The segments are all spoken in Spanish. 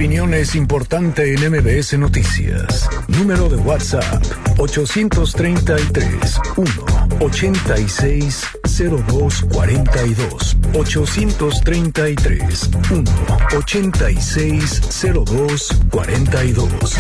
opinión es importante en MBS Noticias. Número de WhatsApp: 833-186-0242. 833-186-0242.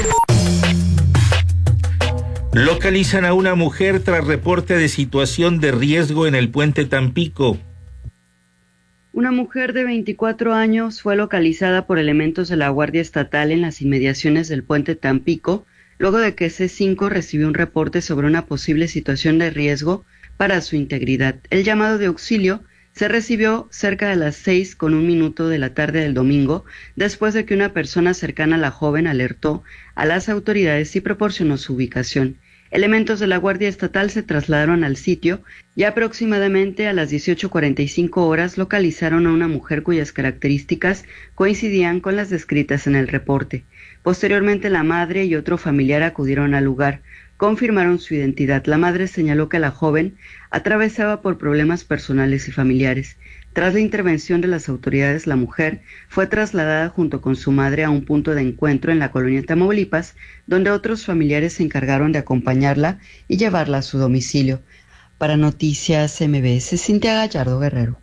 Localizan a una mujer tras reporte de situación de riesgo en el puente Tampico. Una mujer de 24 años fue localizada por elementos de la Guardia Estatal en las inmediaciones del puente Tampico, luego de que C5 recibió un reporte sobre una posible situación de riesgo para su integridad. El llamado de auxilio se recibió cerca de las 6:01 de la tarde del domingo, después de que una persona cercana a la joven alertó a las autoridades y proporcionó su ubicación. Elementos de la Guardia Estatal se trasladaron al sitio y aproximadamente a las 18:45 horas localizaron a una mujer cuyas características coincidían con las descritas en el reporte. Posteriormente, la madre y otro familiar acudieron al lugar. Confirmaron su identidad. La madre señaló que la joven atravesaba por problemas personales y familiares. Tras la intervención de las autoridades, la mujer fue trasladada junto con su madre a un punto de encuentro en la colonia Tamaulipas, donde otros familiares se encargaron de acompañarla y llevarla a su domicilio. Para Noticias MBS, Cintia Gallardo Guerrero.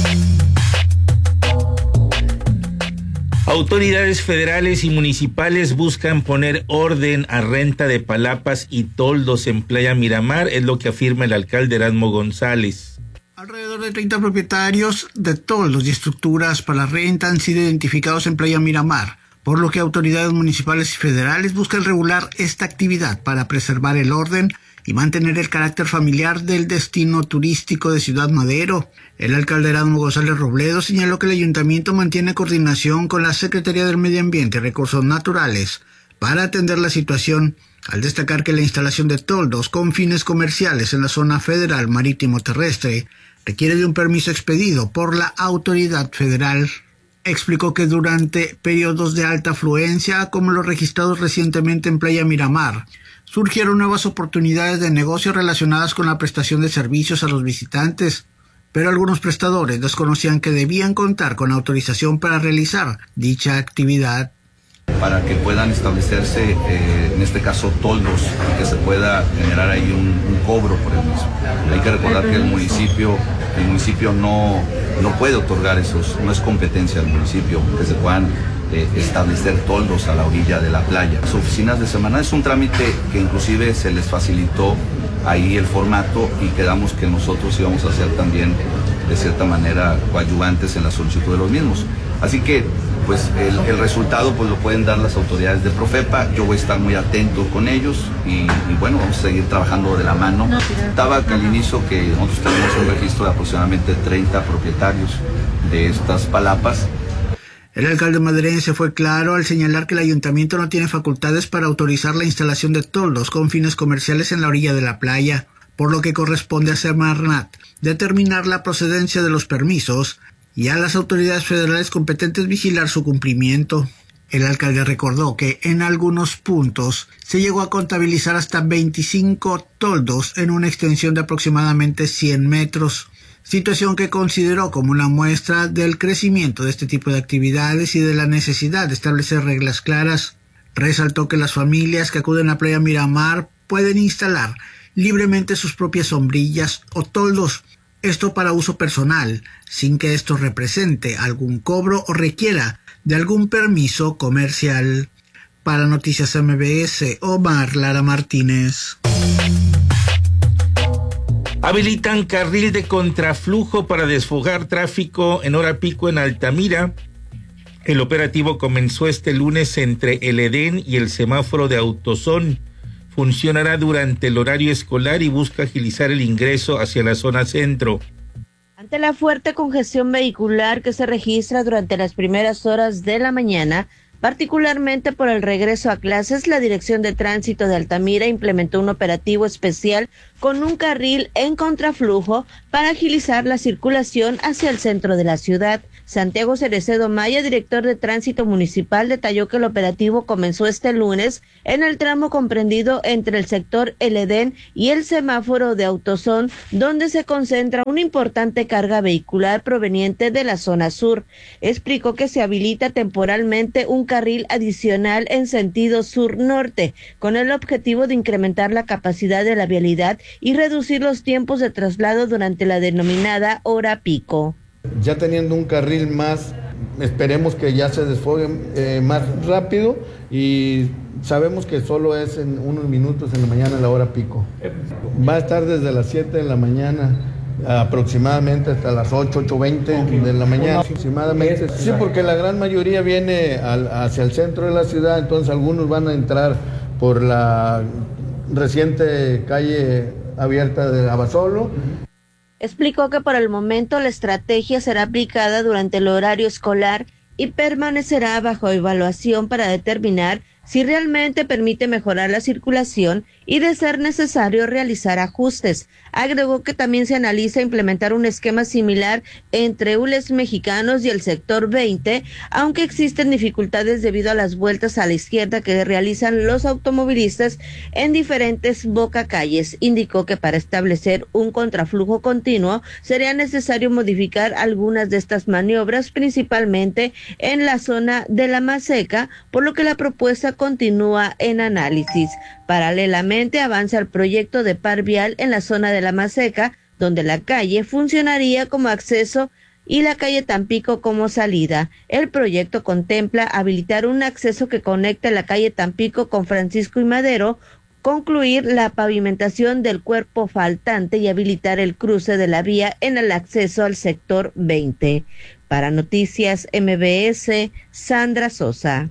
Autoridades federales y municipales buscan poner orden a renta de palapas y toldos en Playa Miramar, es lo que afirma el alcalde Erasmo González. Alrededor de 30 propietarios de toldos y estructuras para renta han sido identificados en Playa Miramar, por lo que autoridades municipales y federales buscan regular esta actividad para preservar el orden y mantener el carácter familiar del destino turístico de Ciudad Madero. El alcalde Erasmo González Robledo señaló que el ayuntamiento mantiene coordinación con la Secretaría del Medio Ambiente y Recursos Naturales para atender la situación, al destacar que la instalación de toldos con fines comerciales en la zona federal marítimo terrestre requiere de un permiso expedido por la autoridad federal. Explicó que durante periodos de alta afluencia, como los registrados recientemente en Playa Miramar, surgieron nuevas oportunidades de negocio relacionadas con la prestación de servicios a los visitantes, pero algunos prestadores desconocían que debían contar con autorización para realizar dicha actividad. Para que puedan establecerse, en este caso, toldos, y que se pueda generar ahí un cobro por el mismo. Hay que recordar que el municipio no puede otorgar esos, no es competencia del municipio que se puedan establecer toldos a la orilla de la playa. Las oficinas de semana es un trámite que inclusive se les facilitó ahí el formato y quedamos que nosotros íbamos a ser también de cierta manera coadyuvantes en la solicitud de los mismos. Así que pues el resultado pues lo pueden dar las autoridades de Profepa. Yo voy a estar muy atento con ellos y bueno, vamos a seguir trabajando de la mano. Estaba al inicio que nosotros tenemos un registro de aproximadamente 30 propietarios de estas palapas. El alcalde maderense fue claro al señalar que el ayuntamiento no tiene facultades para autorizar la instalación de toldos con fines comerciales en la orilla de la playa, por lo que corresponde a Semarnat determinar la procedencia de los permisos y a las autoridades federales competentes vigilar su cumplimiento. El alcalde recordó que en algunos puntos se llegó a contabilizar hasta 25 toldos en una extensión de aproximadamente 100 metros, situación que consideró como una muestra del crecimiento de este tipo de actividades y de la necesidad de establecer reglas claras. Resaltó que las familias que acuden a Playa Miramar pueden instalar libremente sus propias sombrillas o toldos, esto para uso personal, sin que esto represente algún cobro o requiera de algún permiso comercial. Para Noticias MBS, Omar Lara Martínez. Habilitan carril de contraflujo para desfogar tráfico en hora pico en Altamira. El operativo comenzó este lunes entre el Edén y el semáforo de Autosón. Funcionará durante el horario escolar y busca agilizar el ingreso hacia la zona centro. Ante la fuerte congestión vehicular que se registra durante las primeras horas de la mañana, particularmente por el regreso a clases, la Dirección de Tránsito de Altamira implementó un operativo especial con un carril en contraflujo para agilizar la circulación hacia el centro de la ciudad. Santiago Cerecedo Maya, director de Tránsito Municipal, detalló que el operativo comenzó este lunes en el tramo comprendido entre el sector El Edén y el semáforo de Autosón, donde se concentra una importante carga vehicular proveniente de la zona sur. Explicó que se habilita temporalmente un carril adicional en sentido sur-norte, con el objetivo de incrementar la capacidad de la vialidad y reducir los tiempos de traslado durante la denominada hora pico. Ya teniendo un carril más, esperemos que ya se desfogue más rápido, y sabemos que solo es en unos minutos en la mañana, en la hora pico. Va a estar desde las 7 de la mañana aproximadamente hasta las 8:20 de la mañana aproximadamente. Sí, porque la gran mayoría viene hacia el centro de la ciudad, entonces algunos van a entrar por la reciente calle abierta de Abasolo. Explicó que por el momento la estrategia será aplicada durante el horario escolar y permanecerá bajo evaluación para determinar si realmente permite mejorar la circulación y, de ser necesario, realizar ajustes. Agregó que también se analiza implementar un esquema similar entre Hules Mexicanos y el sector 20, aunque existen dificultades debido a las vueltas a la izquierda que realizan los automovilistas en diferentes bocacalles. Indicó que para establecer un contraflujo continuo sería necesario modificar algunas de estas maniobras, principalmente en la zona de la Maseca, por lo que la propuesta continúa en análisis. Paralelamente avanza el proyecto de par vial en la zona de la Maseca, donde la calle funcionaría como acceso y la calle Tampico como salida. El proyecto contempla habilitar un acceso que conecte la calle Tampico con Francisco y Madero, concluir la pavimentación del cuerpo faltante y habilitar el cruce de la vía en el acceso al sector 20. Para Noticias MBS, Sandra Sosa.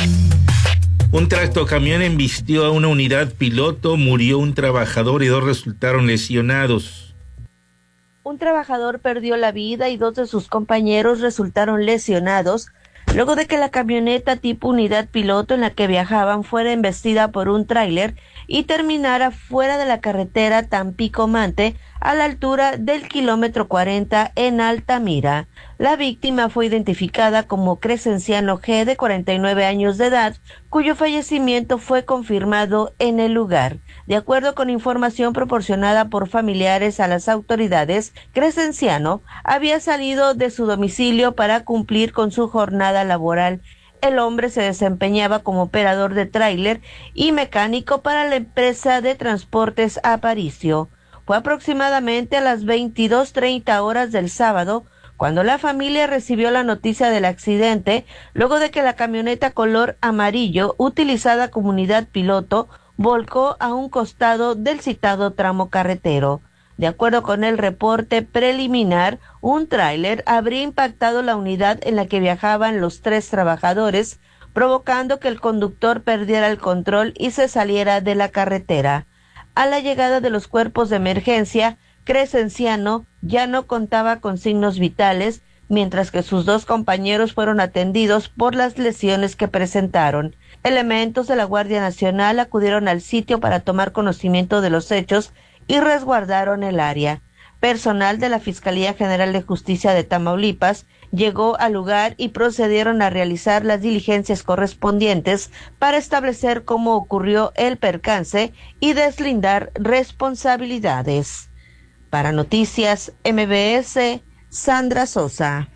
Un tractocamión embistió a una unidad piloto, murió un trabajador y 2 resultaron lesionados. Un trabajador perdió la vida y 2 de sus compañeros resultaron lesionados luego de que la camioneta tipo unidad piloto en la que viajaban fuera embestida por un tráiler y terminara fuera de la carretera Tampico-Mante, a la altura del kilómetro 40 en Altamira. La víctima fue identificada como Crescenciano G, de 49 años de edad, cuyo fallecimiento fue confirmado en el lugar. De acuerdo con información proporcionada por familiares a las autoridades, Crescenciano había salido de su domicilio para cumplir con su jornada laboral. El hombre se desempeñaba como operador de tráiler y mecánico para la empresa de transportes Aparicio. Fue aproximadamente a las 22:30 horas del sábado cuando la familia recibió la noticia del accidente, luego de que la camioneta color amarillo, utilizada como unidad piloto, volcó a un costado del citado tramo carretero. De acuerdo con el reporte preliminar, un tráiler habría impactado la unidad en la que viajaban los 3 trabajadores, provocando que el conductor perdiera el control y se saliera de la carretera. A la llegada de los cuerpos de emergencia, Crescenciano ya no contaba con signos vitales, mientras que sus 2 compañeros fueron atendidos por las lesiones que presentaron. Elementos de la Guardia Nacional acudieron al sitio para tomar conocimiento de los hechos y resguardaron el área. Personal de la Fiscalía General de Justicia de Tamaulipas llegó al lugar y procedieron a realizar las diligencias correspondientes para establecer cómo ocurrió el percance y deslindar responsabilidades. Para Noticias MBS, Sandra Sosa.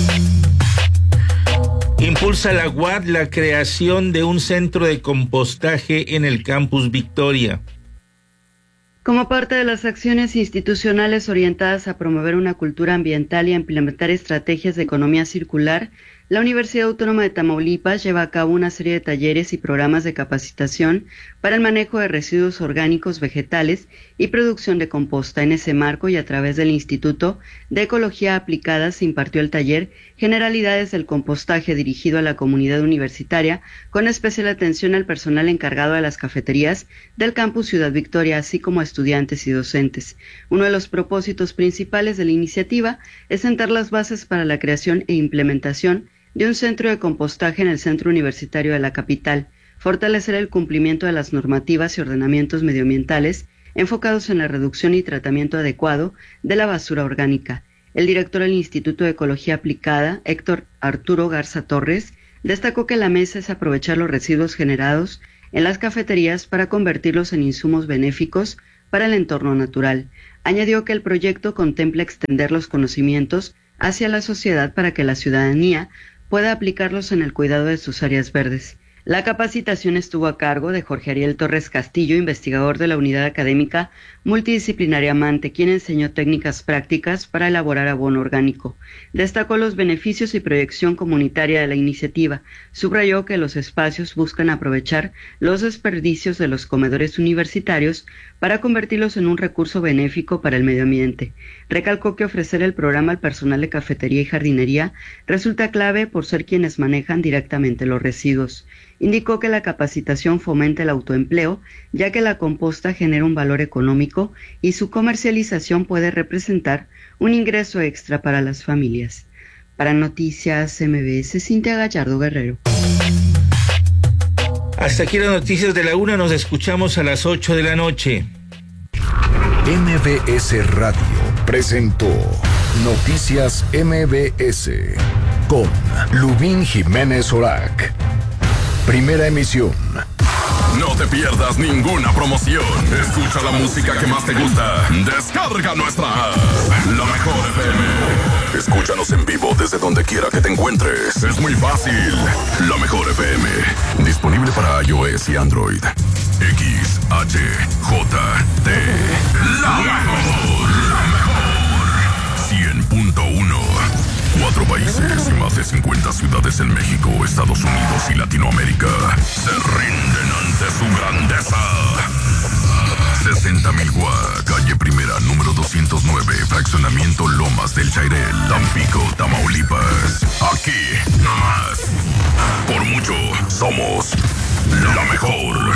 Impulsa la UAD la creación de un centro de compostaje en el Campus Victoria. Como parte de las acciones institucionales orientadas a promover una cultura ambiental y a implementar estrategias de economía circular, la Universidad Autónoma de Tamaulipas lleva a cabo una serie de talleres y programas de capacitación para el manejo de residuos orgánicos vegetales y producción de composta. En ese marco y a través del Instituto de Ecología Aplicada se impartió el taller Generalidades del compostaje, dirigido a la comunidad universitaria, con especial atención al personal encargado de las cafeterías del campus Ciudad Victoria, así como a estudiantes y docentes. Uno de los propósitos principales de la iniciativa es sentar las bases para la creación e implementación de un centro de compostaje en el centro universitario de la capital, fortalecer el cumplimiento de las normativas y ordenamientos medioambientales enfocados en la reducción y tratamiento adecuado de la basura orgánica. El director del Instituto de Ecología Aplicada, Héctor Arturo Garza Torres, destacó que la mesa es aprovechar los residuos generados en las cafeterías para convertirlos en insumos benéficos para el entorno natural. Añadió que el proyecto contempla extender los conocimientos hacia la sociedad para que la ciudadanía pueda aplicarlos en el cuidado de sus áreas verdes. La capacitación estuvo a cargo de Jorge Ariel Torres Castillo, investigador de la Unidad Académica Multidisciplinaria Mante, quien enseñó técnicas prácticas para elaborar abono orgánico. Destacó los beneficios y proyección comunitaria de la iniciativa. Subrayó que los espacios buscan aprovechar los desperdicios de los comedores universitarios para convertirlos en un recurso benéfico para el medio ambiente. Recalcó que ofrecer el programa al personal de cafetería y jardinería resulta clave por ser quienes manejan directamente los residuos. Indicó que la capacitación fomenta el autoempleo, ya que la composta genera un valor económico y su comercialización puede representar un ingreso extra para las familias. Para Noticias MBS, Cintia Gallardo Guerrero. Hasta aquí las noticias de la 1, nos escuchamos a las 8 de la noche. MBS Radio presentó Noticias MBS con Lubín Jiménez Orac. Primera emisión. No te pierdas ninguna promoción. Escucha la música que más te gusta. Descarga nuestra app, La Mejor FM. Escúchanos en vivo desde donde quiera que te encuentres. Es muy fácil. La Mejor FM. Disponible para iOS y Android. XHJT. La mejor. 100.1. 4 países y más de 50 ciudades en México, Estados Unidos y Latinoamérica se rinden ante su grandeza. 60,000 Gua, calle Primera, número 209, fraccionamiento Lomas del Chairel, Tampico, Tamaulipas. Aquí, nomás. Por mucho, somos la mejor.